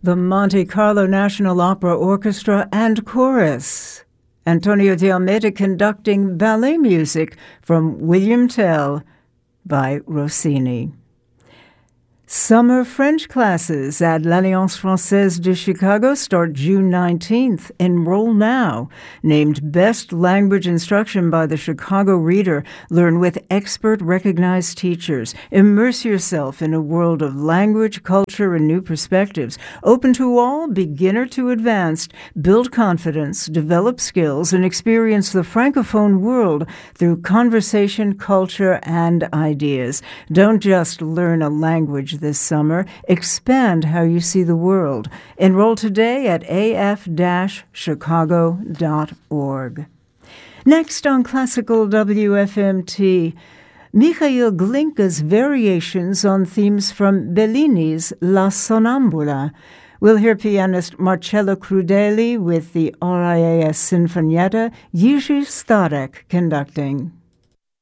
the Monte Carlo National Opera Orchestra and Chorus. Antonio de Almeida conducting ballet music from William Tell by Rossini. Summer French classes at l'Alliance Française de Chicago start June 19th. Enroll now. Named Best Language Instruction by the Chicago Reader. Learn with expert recognized teachers. Immerse yourself in a world of language, culture, and new perspectives. Open to all, beginner to advanced. Build confidence, develop skills, and experience the Francophone world through conversation, culture, and ideas. Don't just learn a language this summer. Expand how you see the world. Enroll today at af-chicago.org. Next on Classical WFMT, Mikhail Glinka's variations on themes from Bellini's La Sonnambula. We'll hear pianist Marcello Crudeli with the RIAS Sinfonietta, Jiří Starek conducting.